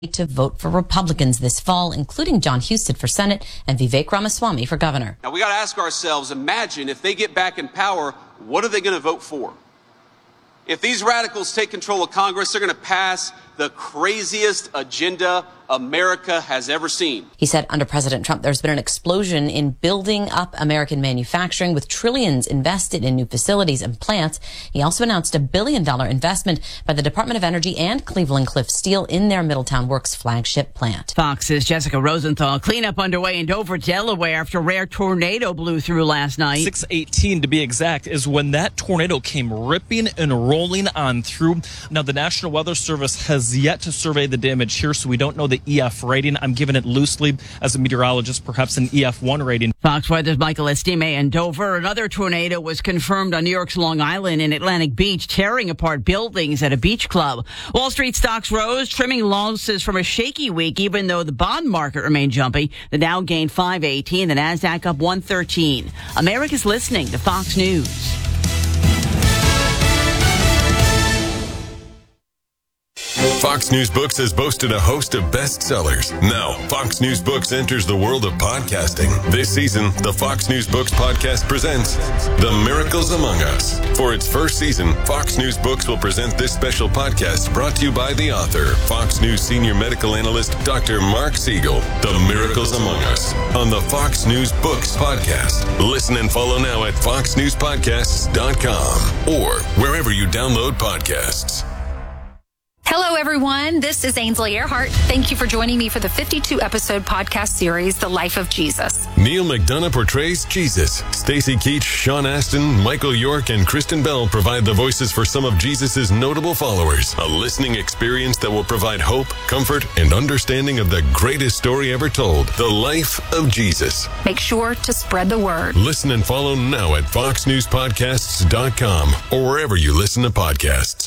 to vote for Republicans this fall, including John Husted for Senate and Vivek Ramaswamy for governor. Now, we got to ask ourselves, imagine if they get back in power, what are they going to vote for? If these radicals take control of Congress, they're going to pass the craziest agenda America has ever seen. He said under President Trump, there's been an explosion in building up American manufacturing with trillions invested in new facilities and plants. He also announced $1 billion investment by the Department of Energy and Cleveland-Cliffs Steel in their Middletown Works flagship plant. Fox's Jessica Rosenthal. Cleanup underway in Dover, Delaware after a rare tornado blew through last night. 6:18 to be exact is when that tornado came ripping and rolling on through. Now, the National Weather Service has yet to survey the damage here, so we don't know the EF rating. I'm giving it loosely as a meteorologist, perhaps an EF1 rating. Fox Weather's Michael Estime in Dover. Another tornado was confirmed on New York's Long Island in Atlantic Beach, tearing apart buildings at a beach club. Wall Street stocks rose, trimming losses from a shaky week, even though the bond market remained jumpy. The Dow gained 518, the Nasdaq up 113. America's listening to Fox News. Fox News Books has boasted a host of bestsellers. Now, Fox News Books enters the world of podcasting. This season, the Fox News Books podcast presents The Miracles Among Us. For its first season, Fox News Books will present this special podcast brought to you by the author, Fox News senior medical analyst, Dr. Mark Siegel. The Miracles Among Us on the Fox News Books podcast. Listen and follow now at foxnewspodcasts.com or wherever you download podcasts. Hello, everyone. This is Ainsley Earhart. Thank you for joining me for the 52-episode podcast series, The Life of Jesus. Neil McDonough portrays Jesus. Stacey Keach, Sean Astin, Michael York, and Kristen Bell provide the voices for some of Jesus' notable followers. A listening experience that will provide hope, comfort, and understanding of the greatest story ever told, The Life of Jesus. Make sure to spread the word. Listen and follow now at foxnewspodcasts.com or wherever you listen to podcasts.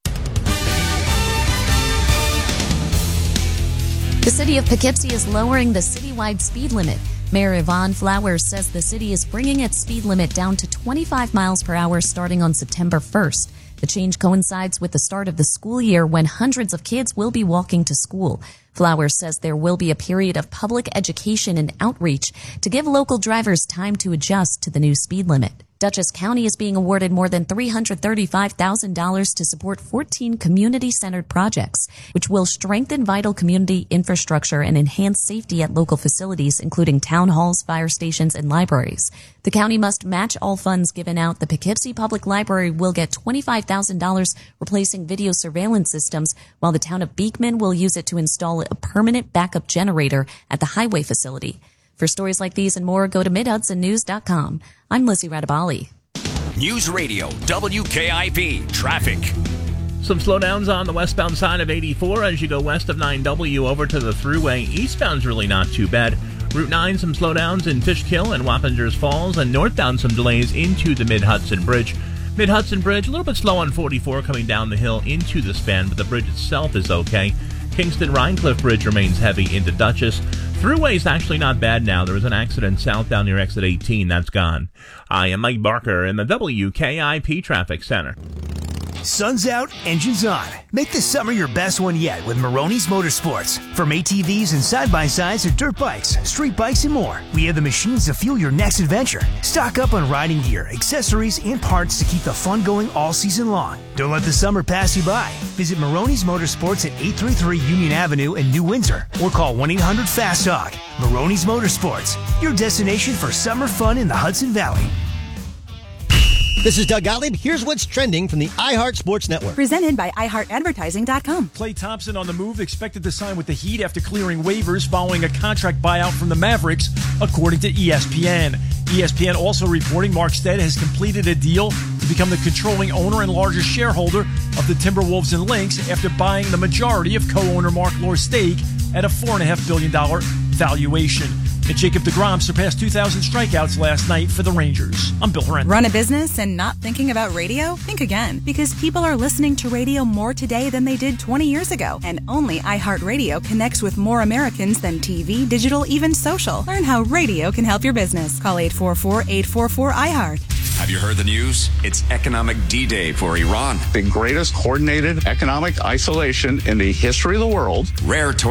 The city of Poughkeepsie is lowering the citywide speed limit. Mayor Yvonne Flowers says the city is bringing its speed limit down to 25 miles per hour starting on September 1st. The change coincides with the start of the school year when hundreds of kids will be walking to school. Flowers says there will be a period of public education and outreach to give local drivers time to adjust to the new speed limit. Dutchess County is being awarded more than $335,000 to support 14 community-centered projects, which will strengthen vital community infrastructure and enhance safety at local facilities, including town halls, fire stations, and libraries. The county must match all funds given out. The Poughkeepsie Public Library will get $25,000 replacing video surveillance systems, while the town of Beekman will use it to install a permanent backup generator at the highway facility. For stories like these and more, go to MidHudsonNews.com. I'm Lizzie Radabali. News Radio, WKIV, traffic. Some slowdowns on the westbound side of 84 as you go west of 9W over to the Thruway. Eastbound's really not too bad. Route 9, some slowdowns in Fishkill and Wappingers Falls, and northbound some delays into the Mid-Hudson Bridge. Mid-Hudson Bridge, a little bit slow on 44 coming down the hill into the span, but the bridge itself is okay. Kingston-Rhinecliff Bridge remains heavy into Dutchess. Thruway's actually not bad now. There was an accident southbound near exit 18. That's gone. I am Mike Barker in the WKIP Traffic Center. Sun's out, engines on. Make this summer your best one yet with Maroney's Motorsports. From ATVs and side-by-sides to dirt bikes, street bikes, and more, we have the machines to fuel your next adventure. Stock up on riding gear, accessories, and parts to keep the fun going all season long. Don't let the summer pass you by. Visit Maroney's Motorsports at 833 Union Avenue in New Windsor or call 1-800-FAST-DOG. Maroney's Motorsports, your destination for summer fun in the Hudson Valley. This is Doug Gottlieb. Here's what's trending from the iHeart Sports Network. Presented by iHeartAdvertising.com. Klay Thompson on the move, expected to sign with the Heat after clearing waivers following a contract buyout from the Mavericks, according to ESPN. ESPN also reporting Mark Stead has completed a deal to become the controlling owner and largest shareholder of the Timberwolves and Lynx after buying the majority of co-owner Mark Lore's stake at a $4.5 billion valuation. And Jacob deGrom surpassed 2,000 strikeouts last night for the Rangers. I'm Bill Horrendous. Run a business and not thinking about radio? Think again, because people are listening to radio more today than they did 20 years ago. And only iHeartRadio connects with more Americans than TV, digital, even social. Learn how radio can help your business. Call 844-844-iHeart. Have you heard the news? It's economic D-Day for Iran. The greatest coordinated economic isolation in the history of the world. Rare